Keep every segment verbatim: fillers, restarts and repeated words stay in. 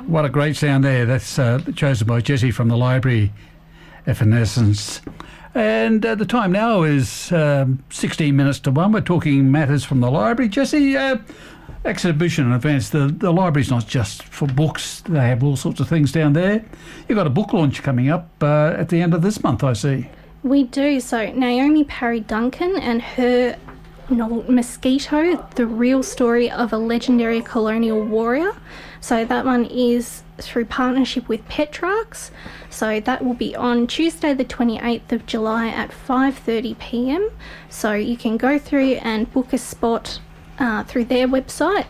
What a great sound there. That's uh, chosen by Jesse from the library, Evanescence. And uh, the time now is um, sixteen minutes to one. We're talking matters from the library. Jesse, uh, exhibition and events. The, the library's not just for books. They have all sorts of things down there. You've got a book launch coming up uh, at the end of this month, I see. We do. So Naomi Parry Duncan and her novel Mosquito, the real story of a legendary colonial warrior. So that one is through partnership with Petrarchs. So that will be on Tuesday the twenty-eighth of July at five thirty p m. So you can go through and book a spot uh, through their website,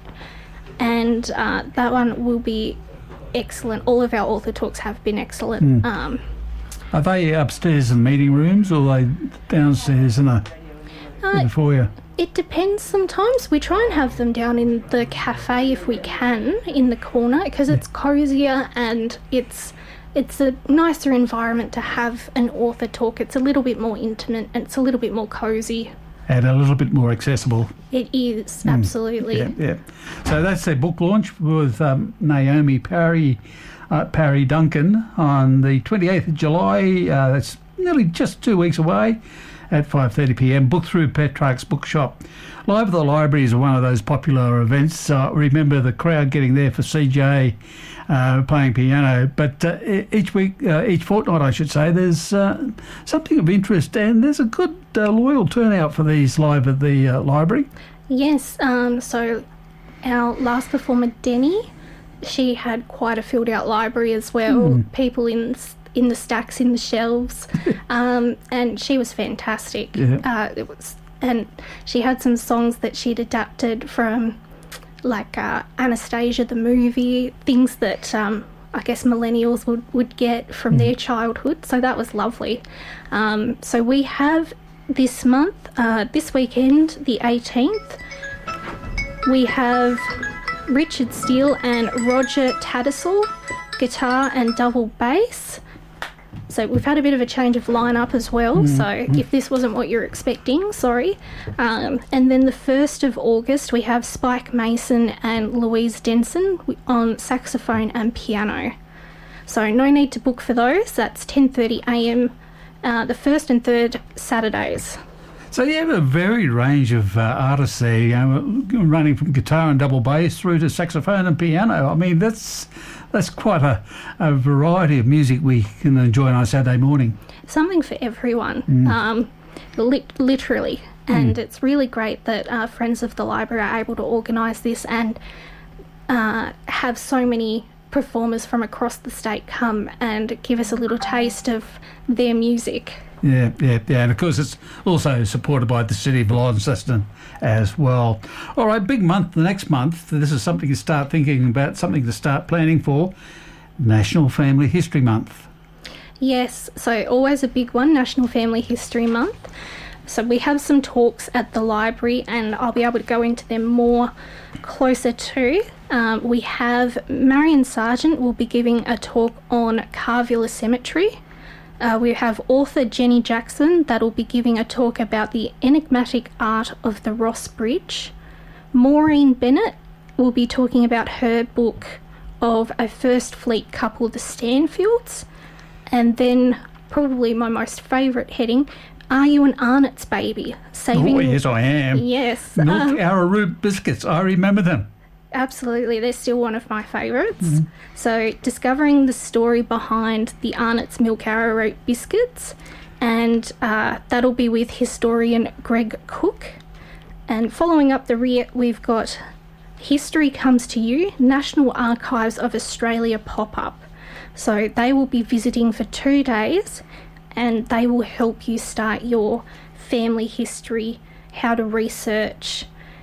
and uh, that one will be excellent. All of our author talks have been excellent. Mm. Um, Are they upstairs in meeting rooms, or are they downstairs in a, uh, in the foyer? It depends sometimes. We try and have them down in the cafe if we can, in the corner, because it's cosier and it's it's a nicer environment to have an author talk. It's a little bit more intimate and it's a little bit more cosy. And a little bit more accessible. It is, mm. absolutely. Yeah, yeah. So that's their book launch with um, Naomi Parry, uh, Parry Duncan on the twenty-eighth of July. Uh, that's nearly just two weeks away. At five thirty p m, book through Petrarch's Bookshop. Live at the Library is one of those popular events. Uh, remember the crowd getting there for C J uh, playing piano. But uh, each week, uh, each fortnight, I should say, there's uh, something of interest, and there's a good uh, loyal turnout for these live at the uh, library. Yes. Um, so our last performer, Denny, she had quite a filled-out library as well. Mm. People in in the stacks in the shelves, um, and she was fantastic. Yeah. Uh, it was, and she had some songs that she'd adapted from, like uh, Anastasia the movie, things that um, I guess millennials would, would get from mm. their childhood. So that was lovely. Um, so we have this month, uh, this weekend, the eighteenth, we have Richard Steele and Roger Tattersall, guitar and double bass. So we've had a bit of a change of lineup as well, mm. so mm. if this wasn't what you're expecting, sorry. Um, and then the first of August, we have Spike Mason and Louise Denson on saxophone and piano. So no need to book for those. That's ten thirty a m uh, the first and third Saturdays. So you have a varied range of uh, artists there, you know, running from guitar and double bass through to saxophone and piano. I mean, that's that's quite a, a variety of music we can enjoy on a Saturday morning. Something for everyone, mm. um, li- literally. And mm. it's really great that uh, Friends of the Library are able to organise this and uh, have so many performers from across the state come and give us a little taste of their music. Yeah, yeah, yeah, and of course it's also supported by the City of Launceston as well. All right, big month the next month. This is something to start thinking about, something to start planning for. National Family History Month. Yes, so always a big one, National Family History Month. So we have some talks at the library and I'll be able to go into them more closer to. Um, we have Marion Sargent will be giving a talk on Carvilla Cemetery. Uh, we have author Jenny Jackson that will be giving a talk about the enigmatic art of the Ross Bridge. Maureen Bennett will be talking about her book of a First Fleet couple, the Stanfields. And then probably my most favourite heading, Are You an Arnott's Baby? Saving oh, yes, I am. Yes. Milk um, arrowroot biscuits, I remember them. Absolutely, they're still one of my favourites. Mm-hmm. So, discovering the story behind the Arnott's Milk Arrowroot biscuits, and uh, that'll be with historian Greg Cook. And following up the rear, we've got History Comes to You, National Archives of Australia pop-up. So, they will be visiting for two days, and they will help you start your family history, how to research,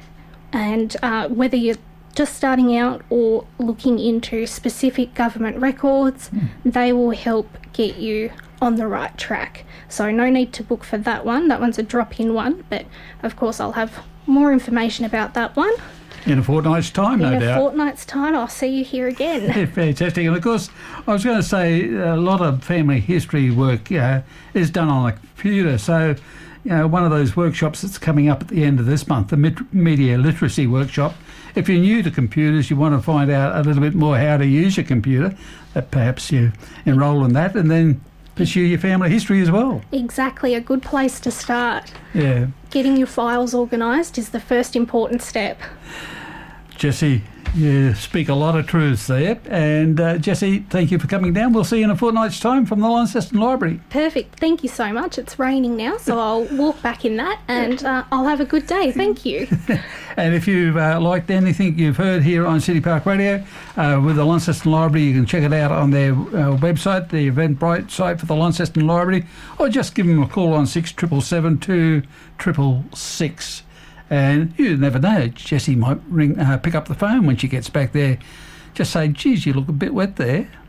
and uh, whether you're just starting out or looking into specific government records, mm. they will help get you on the right track. So no need to book for that one. That one's a drop-in one, but of course I'll have more information about that one. In a fortnight's time, no doubt. In a fortnight's time, I'll see you here again. Fantastic. And of course, I was going to say a lot of family history work uh, is done on a computer, so you know, one of those workshops that's coming up at the end of this month, the Media Literacy Workshop, if you're new to computers, you want to find out a little bit more how to use your computer, that perhaps you enrol in that and then pursue your family history as well. Exactly, a good place to start. Yeah. Getting your files organised is the first important step. Jessie, you speak a lot of truths there. And uh, Jessie, thank you for coming down. We'll see you in a fortnight's time from the Launceston Library. Perfect. Thank you so much. It's raining now, so I'll walk back in that and uh, I'll have a good day. Thank you. And if you've uh, liked anything you've heard here on City Park Radio uh, with the Launceston Library, you can check it out on their uh, website, the Eventbrite site for the Launceston Library, or just give them a call on six seven seven, two six six. And you never know, Jessie might ring, uh, pick up the phone when she gets back there. Just say, geez, you look a bit wet there.